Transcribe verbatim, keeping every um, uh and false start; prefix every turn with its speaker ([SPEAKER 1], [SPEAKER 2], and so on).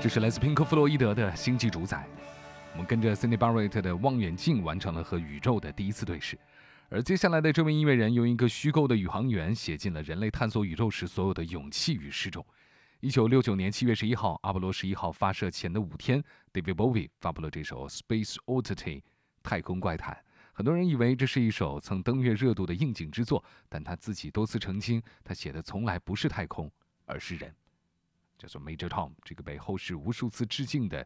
[SPEAKER 1] 这是来自平克·弗洛伊德的星际主宰。我们跟着 Sydney Barrett 的望远镜完成了和宇宙的第一次对视。而接下来的这位音乐人用一个虚构的宇航员写进了人类探索宇宙时所有的勇气与失重。一九六九年七月十一号，阿波罗十一号发射前的五天 ，David Bowie 发布了这首《Space Oddity》太空怪谈。很多人以为这是一首曾登月热度的应景之作，但他自己多次澄清，他写的从来不是太空，而是人。叫做 Major Tom， 这个被后世无数次致敬的